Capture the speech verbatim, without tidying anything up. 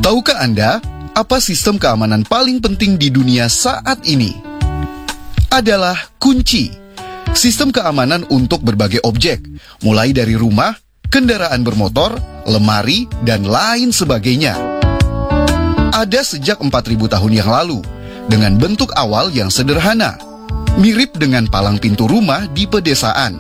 Tahukah Anda, apa sistem keamanan paling penting di dunia saat ini? Adalah kunci. Sistem keamanan untuk berbagai objek, mulai dari rumah, kendaraan bermotor, lemari, dan lain sebagainya. Ada sejak empat ribu tahun yang lalu, dengan bentuk awal yang sederhana, mirip dengan palang pintu rumah di pedesaan.